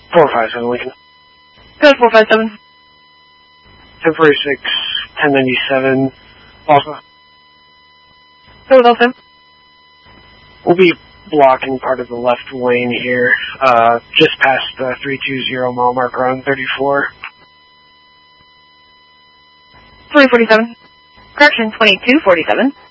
457 Lincoln. Go 457. 1046, 1097, Alpha. Go with Alpha. We'll be blocking part of the left lane here, just past the 320 mile marker on 34. 347. Correction, 2247.